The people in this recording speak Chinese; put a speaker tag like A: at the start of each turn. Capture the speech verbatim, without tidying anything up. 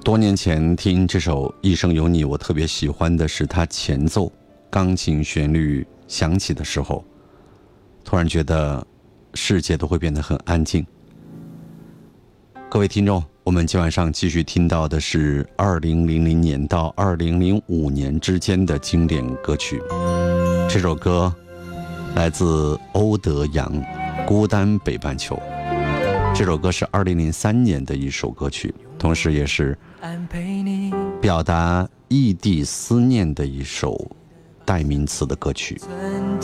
A: 多年前听这首《一生有你》，我特别喜欢的是它前奏，钢琴旋律响起的时候，突然觉得世界都会变得很安静。各位听众，我们今晚上继续听到的是二零零零年到二零零五年之间的经典歌曲。这首歌来自欧德阳，《孤单北半球》。这首歌是二零零三年的一首歌曲，同时也是表达异地思念的一首代名词的歌曲。